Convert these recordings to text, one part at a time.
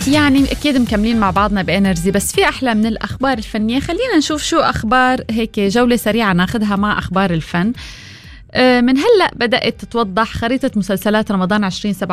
يعني أكيد مكملين مع بعضنا بإنرجي، بس في أحلى من الأخبار الفنية. خلينا نشوف شو أخبار، هيك جولة سريعة ناخدها مع أخبار الفن. من هلأ بدأت تتوضح خريطة مسلسلات رمضان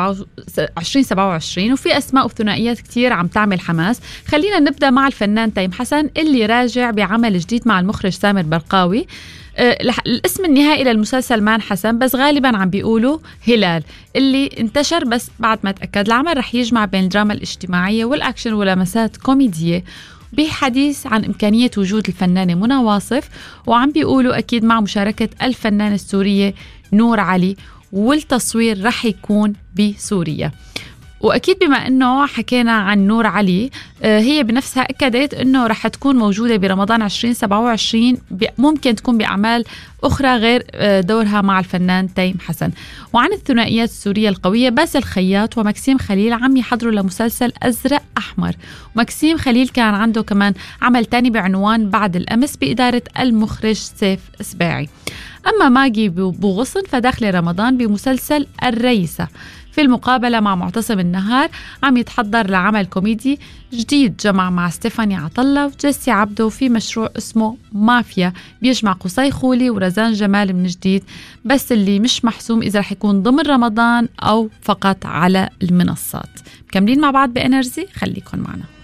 2027 وفي أسماء وثنائيات كتير عم تعمل حماس. خلينا نبدأ مع الفنان تيم حسن اللي راجع بعمل جديد مع المخرج سامر برقاوي. الاسم النهائي للمسلسل ما انحسم، بس غالبا عم بيقولوا هلال، اللي انتشر بس بعد ما تأكد. العمل رح يجمع بين الدراما الاجتماعية والأكشن ولمسات كوميدية، بحديث عن إمكانية وجود الفنانة منى واصف، وعم بيقولوا أكيد مع مشاركة الفنانة السورية نور علي، والتصوير رح يكون بسوريا. وأكيد بما أنه حكينا عن نور علي، هي بنفسها أكدت أنه رح تكون موجودة برمضان 2027، ممكن تكون بأعمال أخرى غير دورها مع الفنان تيم حسن. وعن الثنائيات السورية القوية، باسل خياط ومكسيم خليل عم يحضروا لمسلسل أزرق أحمر، ومكسيم خليل كان عنده كمان عمل تاني بعنوان بعد الأمس بإدارة المخرج سيف سباعي. أما ماجي بوغصن فداخل رمضان بمسلسل الرئيسة. في المقابلة مع معتصم النهار عم يتحضر لعمل كوميدي جديد جمع مع ستيفاني عطلة وجيسي عبدو في مشروع اسمه مافيا، بيجمع قصي خولي ورزان جمال من جديد، بس اللي مش محسوم إذا رح يكون ضمن رمضان أو فقط على المنصات. مكملين مع بعض بإنرجي، خليكن معنا.